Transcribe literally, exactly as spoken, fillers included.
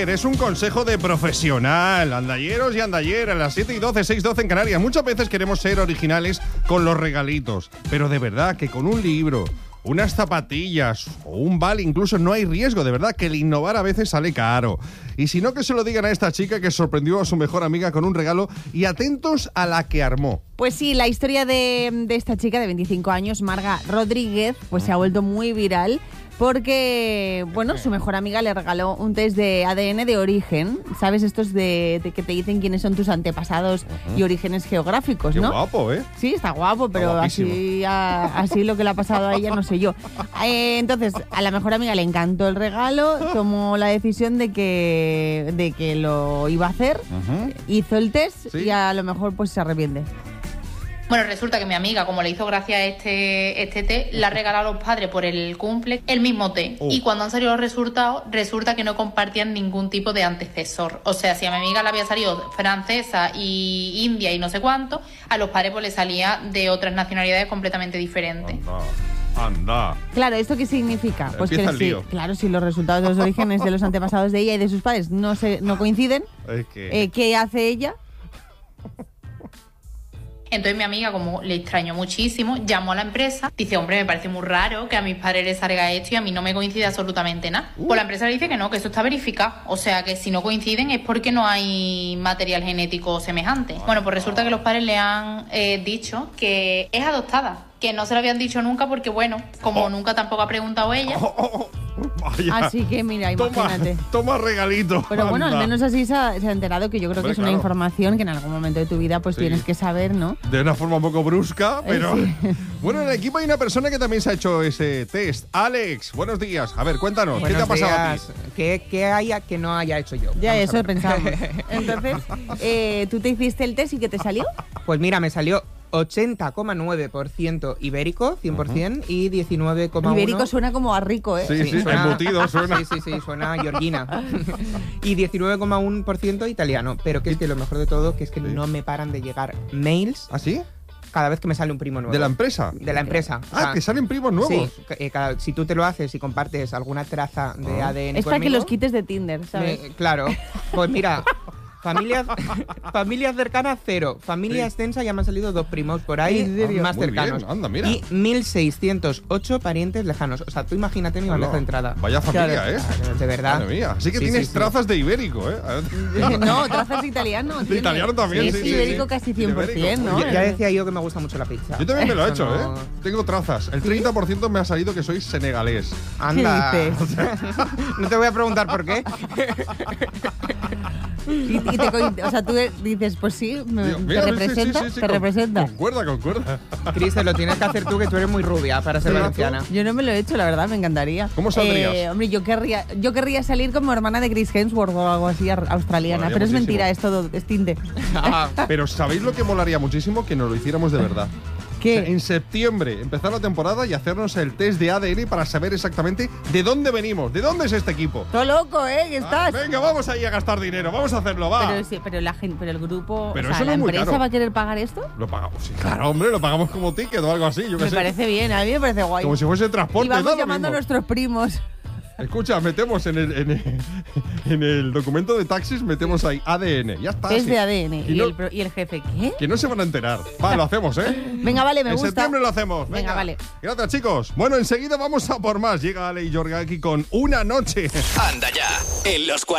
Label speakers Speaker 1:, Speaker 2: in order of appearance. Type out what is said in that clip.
Speaker 1: ver, es un consejo de profesional. Andalleros y andalleras, las siete y doce, seis y doce en Canarias. Muchas veces queremos ser originales con los regalitos, pero de verdad que con un libro, unas zapatillas o un vale incluso no hay riesgo, de verdad que el innovar a veces sale caro. Y si no, que se lo digan a esta chica que sorprendió a su mejor amiga con un regalo y atentos a la que armó.
Speaker 2: Pues sí, la historia de, de esta chica de veinticinco años, Marga Rodríguez, pues se ha vuelto muy viral. Porque, bueno, su mejor amiga le regaló un test de A D N de origen. ¿Sabes? Estos de, de que te dicen quiénes son tus antepasados uh-huh. y orígenes geográficos, ¿no?
Speaker 1: Qué guapo, ¿eh?
Speaker 2: Sí, está guapo, pero está así, a, así lo que le ha pasado a ella no sé yo. Eh, entonces, a la mejor amiga le encantó el regalo, tomó la decisión de que, de que lo iba a hacer, uh-huh. hizo el test ¿Sí? y a lo mejor pues se arrepiente.
Speaker 3: Bueno, resulta que mi amiga, como le hizo gracia a este, este té, le ha regalado a los padres por el cumple el mismo té. Oh. Y cuando han salido los resultados, resulta que no compartían ningún tipo de antecesor. O sea, si a mi amiga le había salido francesa y india y no sé cuánto, a los padres pues le salía de otras nacionalidades completamente diferentes.
Speaker 1: Anda. Anda.
Speaker 2: Claro, ¿esto qué significa? Pues
Speaker 1: Empieza
Speaker 2: que
Speaker 1: el lío.
Speaker 2: Sí, claro, si los resultados de los orígenes de los antepasados de ella y de sus padres no, se, no coinciden,
Speaker 1: es que...
Speaker 2: eh, ¿qué hace ella?
Speaker 3: Entonces mi amiga, como le extrañó muchísimo, llamó a la empresa. Dice, hombre, me parece muy raro que a mis padres les salga esto y a mí no me coincide absolutamente nada. Uh. Pues la empresa le dice que no, que eso está verificado. O sea, que si no coinciden es porque no hay material genético semejante. Ay, bueno, pues resulta que los padres le han eh, dicho que es adoptada. Que no se lo habían dicho nunca porque, bueno, como oh. nunca tampoco ha preguntado ella...
Speaker 1: Oh, oh, oh. Vaya.
Speaker 2: Así que mira, imagínate.
Speaker 1: Toma, toma regalito.
Speaker 2: Pero bueno,
Speaker 1: anda.
Speaker 2: Al menos así se ha, se ha enterado, que yo creo Hombre, que es una claro. información que en algún momento de tu vida pues sí. tienes que saber, ¿no?
Speaker 1: De una forma un poco brusca, pero...
Speaker 2: Sí.
Speaker 1: Bueno, en el equipo hay una persona que también se ha hecho ese test. Alex, buenos días. A ver, cuéntanos,
Speaker 4: buenos
Speaker 1: ¿qué te ha pasado
Speaker 4: días.
Speaker 1: a ti?
Speaker 4: ¿Qué, ¿Qué haya que no haya hecho yo?
Speaker 2: Ya, Vamos eso pensamos. Entonces, eh, ¿tú te hiciste el test y qué te salió?
Speaker 4: Pues mira, me salió ochenta coma nueve por ciento ibérico, cien por ciento, uh-huh. y diecinueve coma uno por ciento...
Speaker 2: Ibérico suena como a rico, ¿eh?
Speaker 1: Sí, sí, suena, embutido suena.
Speaker 4: Sí, sí, sí, suena a Georgina. Y diecinueve coma uno por ciento italiano. Pero que es que lo mejor de todo, que es que sí. no me paran de llegar mails.
Speaker 1: ¿Ah, sí?
Speaker 4: Cada vez que me sale un primo nuevo.
Speaker 1: ¿De la empresa?
Speaker 4: De la empresa.
Speaker 1: Ah, o sea, que salen primos nuevos.
Speaker 4: Sí, eh, cada, si tú te lo haces y compartes alguna traza de ah. A D N
Speaker 2: Es para
Speaker 4: conmigo,
Speaker 2: que los quites de Tinder, ¿sabes?
Speaker 4: Me, claro. Pues mira... Familias, familias cercanas, cero. Familia sí. extensa, ya me han salido dos primos por ahí más
Speaker 1: Muy
Speaker 4: cercanos.
Speaker 1: Bien, anda, mira.
Speaker 4: Y mil seiscientos ocho parientes lejanos. O sea, tú imagínate mi bandeja de entrada.
Speaker 1: Vaya familia,
Speaker 4: claro,
Speaker 1: ¿eh?
Speaker 4: De verdad.
Speaker 1: Madre mía. Así que
Speaker 4: sí,
Speaker 1: tienes
Speaker 4: sí,
Speaker 1: trazas
Speaker 4: sí.
Speaker 1: de ibérico, ¿eh?
Speaker 2: No, trazas de italiano.
Speaker 1: De italiano también, sí.
Speaker 2: sí,
Speaker 1: sí,
Speaker 2: sí ibérico
Speaker 1: sí.
Speaker 2: casi cien por ciento, ¿no?
Speaker 4: Ya, ya decía yo que me gusta mucho la pizza.
Speaker 1: Yo también me lo he hecho,
Speaker 4: no...
Speaker 1: ¿eh? Tengo trazas. El treinta por ciento me ha salido que soy senegalés.
Speaker 4: Anda.
Speaker 2: ¿Qué dices?
Speaker 4: No te voy a preguntar por qué.
Speaker 2: Y, y te, o sea, tú dices, pues sí, me,
Speaker 1: Digo,
Speaker 2: ¿te
Speaker 1: mira,
Speaker 2: representa?
Speaker 1: Sí, sí, sí,
Speaker 2: ¿Te
Speaker 1: con,
Speaker 2: representa?
Speaker 1: Concuerda, concuerda.
Speaker 4: Cris, te lo tienes que hacer tú, que tú eres muy rubia para ser valenciana.
Speaker 2: Yo no me lo he hecho, la verdad, me encantaría.
Speaker 1: ¿Cómo saldrías?
Speaker 2: Eh, hombre, yo querría, yo querría salir como hermana de Chris Hemsworth o algo así, australiana. Bueno, pero es mentira, es todo, es tinte.
Speaker 1: Ah, pero ¿sabéis lo que molaría muchísimo? Que nos lo hiciéramos de verdad.
Speaker 2: ¿Qué?
Speaker 1: O sea, en septiembre empezar la temporada y hacernos el test de A D N para saber exactamente de dónde venimos, de dónde es este equipo.
Speaker 2: Todo loco, ¿eh? ¿Qué estás?
Speaker 1: Ah, venga, vamos ahí a gastar dinero, vamos a hacerlo, va.
Speaker 2: Pero, sí, pero, la gente, pero el grupo,
Speaker 1: pero
Speaker 2: o sea,
Speaker 1: eso
Speaker 2: ¿la
Speaker 1: no es
Speaker 2: empresa
Speaker 1: muy caro.
Speaker 2: va a querer pagar esto?
Speaker 1: Lo pagamos, sí, claro, hombre, lo pagamos como ticket o algo así, yo qué
Speaker 2: Me
Speaker 1: sé.
Speaker 2: parece bien, a mí me parece guay.
Speaker 1: Como si fuese transporte.
Speaker 2: Y vamos
Speaker 1: ¿no?
Speaker 2: llamando a nuestros primos.
Speaker 1: Escucha, metemos en el, en, el, en el documento de taxis, metemos ahí A D N. Ya está.
Speaker 2: Test
Speaker 1: sí.
Speaker 2: de A D N.
Speaker 1: Y,
Speaker 2: ¿Y,
Speaker 1: no,
Speaker 2: el, ¿Y el jefe qué?
Speaker 1: Que no se van a enterar. Va, lo hacemos, ¿eh?
Speaker 2: Venga, vale, me
Speaker 1: en
Speaker 2: gusta.
Speaker 1: En septiembre lo hacemos. Venga,
Speaker 2: Venga, vale.
Speaker 1: Gracias, chicos. Bueno, enseguida vamos a por más. Llega Ale y Jorge aquí con Una Noche.
Speaker 5: Anda ya. En los cuarenta.